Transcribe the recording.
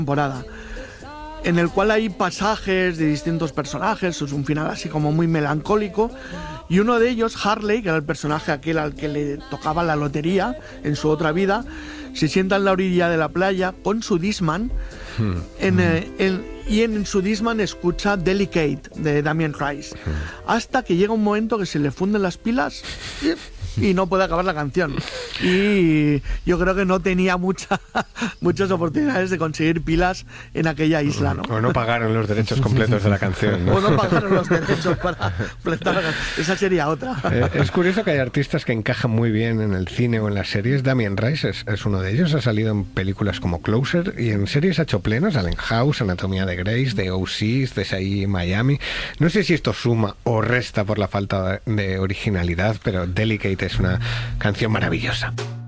temporada, en el cual hay pasajes de distintos personajes, es un final así como muy melancólico, y uno de ellos, Harley, que era el personaje aquel al que le tocaba la lotería en su otra vida, se sienta en la orilla de la playa con su Discman, y en su Discman escucha Delicate de Damien Rice, hasta que llega un momento que se le funden las pilas y no puede acabar la canción. Y yo creo que no tenía muchas oportunidades de conseguir pilas en aquella isla, ¿no? O no pagaron los derechos completos de la canción, ¿no? O no pagaron los derechos para completar la canción. Esa sería otra. Es curioso que hay artistas que encajan muy bien en el cine o en las series. Damien Rice es uno de ellos. Ha salido en películas como Closer y en series ha hecho plenos. Allen House, Anatomía de Grey, de O.C., CSI Miami. No sé si esto suma o resta por la falta de originalidad, pero Delicate es una canción maravillosa.